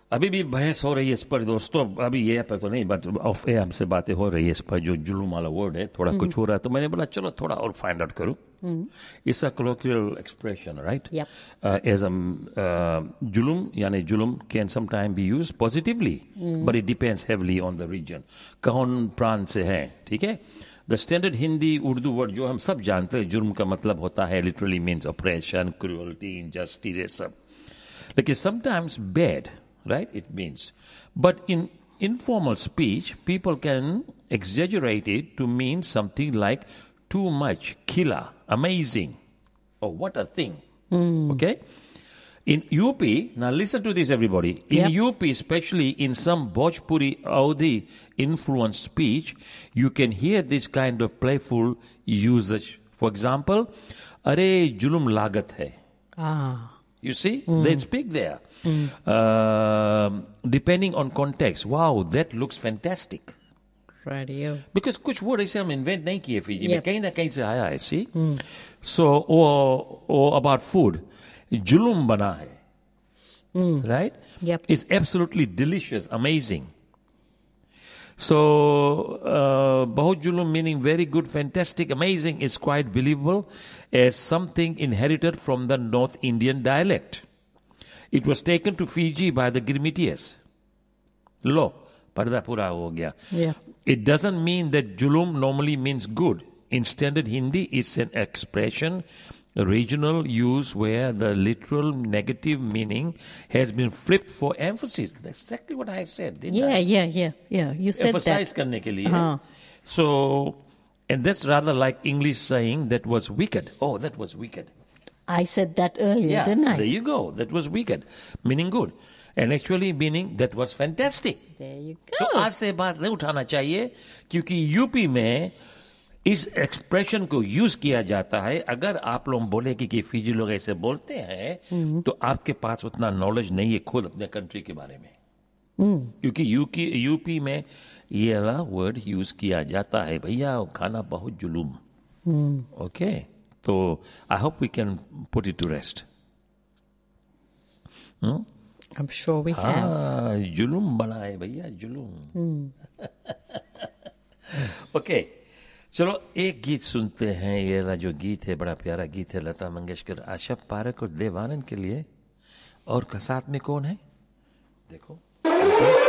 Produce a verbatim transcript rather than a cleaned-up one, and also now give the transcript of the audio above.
अभी भी बहस हो रही है इस पर दोस्तों, अभी ये पे तो नहीं बट ऑफ एयर हमसे बातें हो रही है इस पर, जो जुलूम वाला वर्ड है थोड़ा कुछ हो रहा है, तो मैंने बोला चलो थोड़ा और फाइंड आउट करूं. It's a colloquial expression, right? Yep. Uh, as a uh, julum, yani julum can sometimes be used positively, but it depends heavily on the region. कौन प्रांत से है, ठीक है? The standard Hindi Urdu word जो हम सब जानते हैं, जुर्म का मतलब होता है literally means oppression, cruelty, injustice, ये सब. लेकिन sometimes bad, right? It means. But in informal speech, people can exaggerate it to mean something like too much, killer, amazing, or what a thing. Okay? In U P, now listen to this, everybody. In Yep. U P, especially in some Bhojpuri Audhi influenced speech, you can hear this kind of playful usage. For example, "Are julum lagat hai." Ah. You see, they speak there. Um depending on context, wow, that looks fantastic. Radio. Because कुछ word ऐसे हम invent नहीं किए Fiji में, Yep. कहीं ना कहीं से आया है. सी सो or about food, जुलूम बना है, right? Yep. It's absolutely delicious, amazing. So uh, बहुत जुलूम meaning very good, fantastic, amazing is quite believable as something inherited from the North Indian dialect. It was taken to Fiji by the Girmitias. लो पर्दा पूरा हो गया. Yeah. It doesn't mean that julum normally means good. In standard Hindi, it's an expression, a regional use where the literal negative meaning has been flipped for emphasis. That's exactly what I said, didn't Yeah, I? yeah, yeah, yeah. You said Emphasize that. करने के लिए. हाँ. So, and that's rather like English saying that was wicked. Oh, that was wicked. I said that earlier, Yeah, didn't I? there you go. That was wicked, meaning good. And actually meaning that was fantastic. There you तो go. आज से बात नहीं उठाना चाहिए, क्योंकि UP में इस एक्सप्रेशन को यूज किया जाता है. अगर आप लोग बोले कि, कि फीजी लोग ऐसे बोलते हैं, तो आपके पास उतना नॉलेज नहीं है खुद अपने कंट्री के बारे में. क्योंकि यूपी यूपी में ये वाला वर्ड यूज किया जाता है. भैया खाना बहुत जुलूम. ओके, तो I hope we can put it to rest. I'm sure we have. हाँ, जुलूम बना है भैया, जुलूम. ओके, चलो एक गीत सुनते हैं. ये वाला जो गीत है बड़ा प्यारा गीत है, लता मंगेशकर, आशा पारेख और देव आनंद के लिए. और साथ में कौन है देखो.